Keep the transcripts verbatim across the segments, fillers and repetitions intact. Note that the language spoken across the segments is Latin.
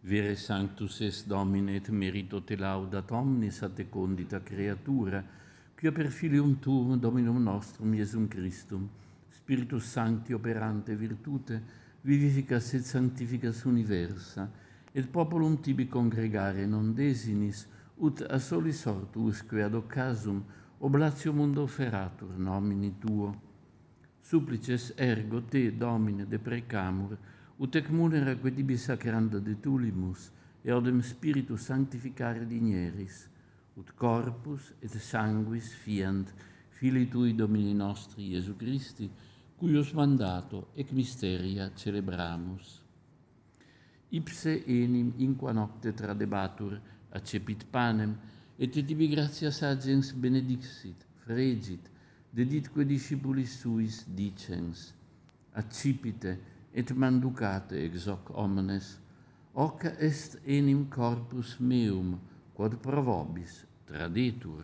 Vere sanctus est Domine et merito te laudat omnis a te condita creatura, quia per filium tuum Dominum nostrum Iesum Christum, Spiritus Sancti operante virtute, vivificas et sanctificas universa, et populum tibi congregare non desinis, ut a solis ortuusque ad occasum oblatio mundo offeratur nomini tuo. Supplices ergo te, Domine, deprecamur, ut ec munera quedibi sacranda de tulimus, e odem Spiritus sanctificare digneris, ut corpus et sanguis fiant Filii Tui Domini nostri Iesu Christi, cuius mandato ec mysteria celebramus. Ipse enim inqua nocte tradebatur, accepit panem, et tibi gratia sagens benedixit, fregit, deditque discipulis suis dicens, accipite et manducate ex hoc omnes, hoc est enim corpus meum, quod pro vobis tradetur.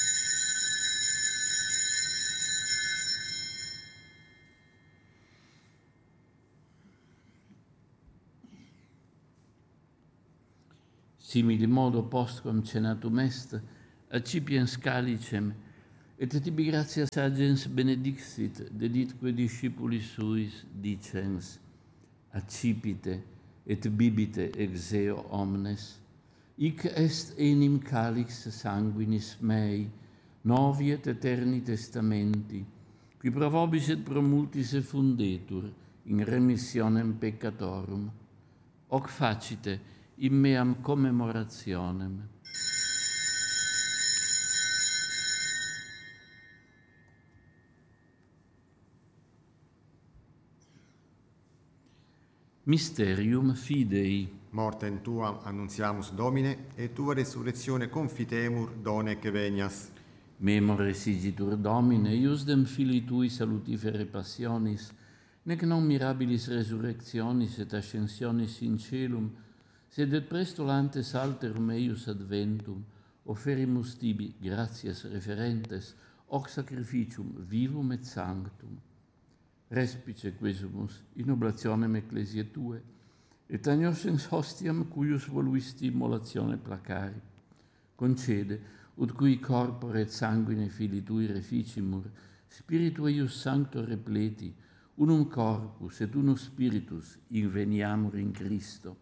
Simili modo postquam cenatum est, accipiens calicem, et tibi gratia sagens benedixit, deditque discipulis suis dicens, accipite et bibite ex eo omnes, hic est enim calix sanguinis mei, novi et eterni testamenti, qui pro vobis et pro multis effundetur in remissionem peccatorum. Hoc facite in meam commemorationem. Mysterium Fidei. Mortem Tuam annuntiamus Domine, et Tua resurrectione confitemur donec venias. Memore sigitur Domine, iusdem Filii Tui salutifere passionis, nec non mirabilis resurrectionis et ascensionis in celum, sed et prestulantes alterum eius adventum, offerimus tibi gratias referentes, hoc sacrificium vivum et sanctum. Respice quesumus in oblationem ecclesiae Tue, et agnoscens hostiam cuius voluisti immolatione placari. Concede, ut cui corpore et sanguine Filii Tui reficimur, Spiritu eius sancto repleti, unum corpus et unus spiritus inveniamur in Christo.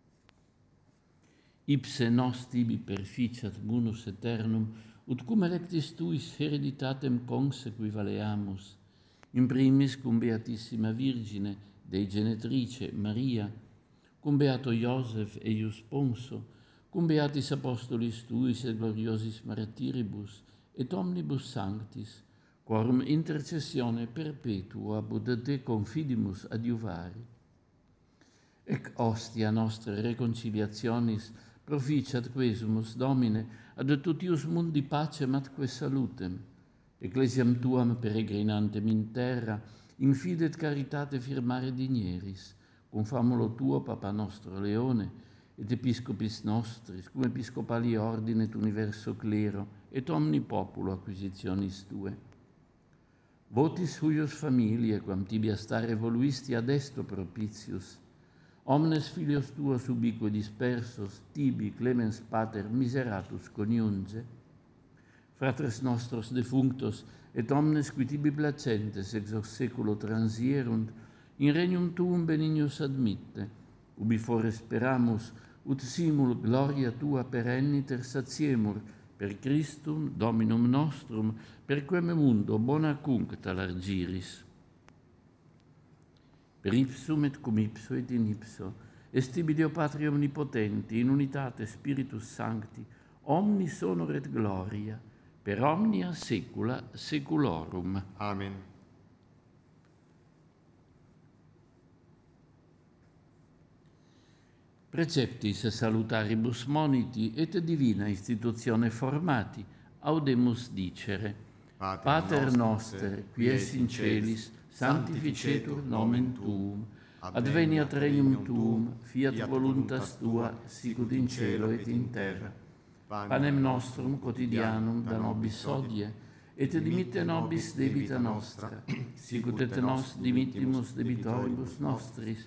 Ipse nos tibi perficiat munus aeternum, ut cum electis Tuis hereditatem consequi valeamus, in primis cum Beatissima Virgine, Dei Genetrice, Maria, cum Beato Iosef eius Sponso, cum Beatis Apostolis Tuis et gloriosis martiribus, et omnibus sanctis, quorum intercessione perpetua abud Te confidimus adiuvari. Ec ostia nostre reconciliationis proficiat quesumus, Domine, ad tutius mundi pacem atque salutem, Ecclesiam Tuam peregrinantem in terra, in fide et caritate firmare digneris, cum famulo Tuo Papa nostro Leone, et Episcopis nostris, cum Episcopali ordine et universo clero, et omni populo acquisitionis Tue. Votis huius familiae, quam tibi a stare voluisti ad esto propitius, omnes filios Tuos ubique dispersos, tibi, clemens pater, miseratus coniunge, fratres nostros defunctos, et omnes qui tibi placentes ex hoc seculo transierunt, in regnum Tuum benignus admitte, ubi fore speramus, ut simul gloria Tua perenniter satiemur, per Christum, Dominum nostrum, per quem mundo bona cuncta largiris. Per ipsum et cum ipso et in ipso, est tibi Deo Patria omnipotenti, in unitate Spiritus Sancti, omnis honor et gloria, per omnia saecula saeculorum. Amen. Preceptis salutaribus moniti et divina institutione formati, audemus dicere. Pater, Pater noster, qui es in celis, sanctificetur nomen Tuum, adveniat regnum Tuum, fiat voluntas Tua, sicut in cielo et in terra. Panem nostrum quotidianum da nobis hodie, et dimitte nobis debita nostra, sicut et nos dimittimus debitoribus nostris,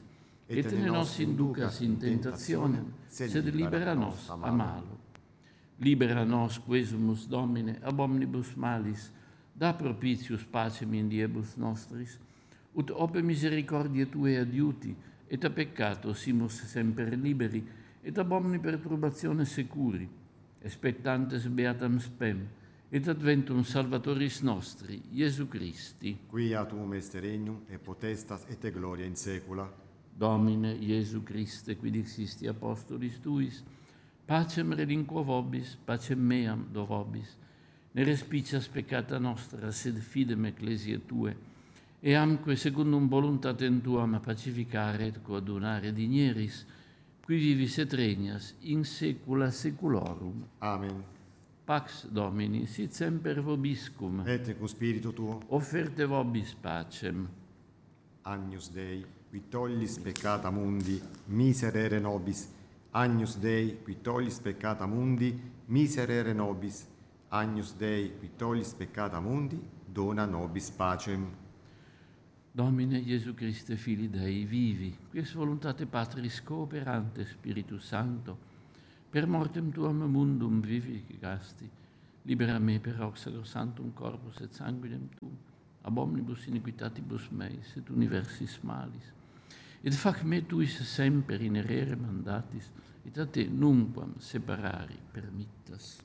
et ne nos inducas in tentationem, sed libera nos a malo. Libera nos, quesumus Domine, ab omnibus malis, da propitius pacem in diebus nostris, ut ope misericordiae Tue adiuti, et a peccato simus semper liberi, et ab omni perturbatione securi, expectantes beatam spem, et adventum salvatoris nostri, Iesu Christi. Quia tuum est regnum, et potestas, et gloria in saecula. Domine Iesu Christe, qui dixisti apostolis Tuis, pacem relinquo vobis, pacem meam do vobis, ne respicias peccata nostra, sed fidem ecclesia Tue, e amque secundum voluntatem Tuam pacificare et coadunare digneris, qui vivis et regnas in saecula saeculorum. Amen. Pax Domini, sit semper vobiscum, Et cum spiritu tuo, offerte vobis pacem. Agnus Dei, qui tollis peccata mundi, miserere nobis. Agnus Dei, qui tollis peccata mundi, miserere nobis. Agnus Dei, qui tollis peccata mundi, dona nobis pacem. Domine Iesu Christe, Filii Dei, vivi, quies voluntate Patris cooperante Spiritus Sancto, per mortem Tuam mundum vivificasti, libera me per hoc sacrosanctum corpus et sanguinem Tuum, ab omnibus iniquitatibus meis et universis malis, et fac me Tuis semper inerere mandatis, et a Te nunquam separari permittas.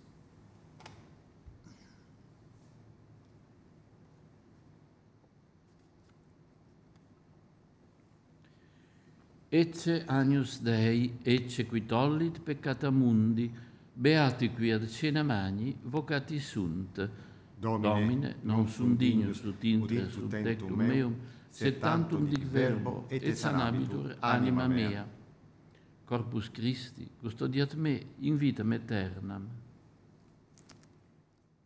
Ecce Agnus Dei, ecce qui tollit peccata mundi, beati qui ad cena magni, vocati sunt. Domine, Domine non sunt dignus ut intra sub tectum meum, sed tantum dic verbo, et sanabitur anima mea. Corpus Christi, custodiat me in vitam aeternam.